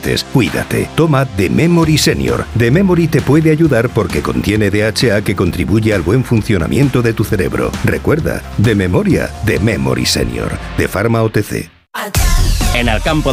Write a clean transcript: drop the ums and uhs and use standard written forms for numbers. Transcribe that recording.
diabetes. Cuídate. Toma The Memory Senior. The Memory te puede ayudar porque contiene DHA que contribuye al buen funcionamiento de tu cerebro. Recuerda, de memoria, The Memory Senior. De Pharma OTC. En Alcampo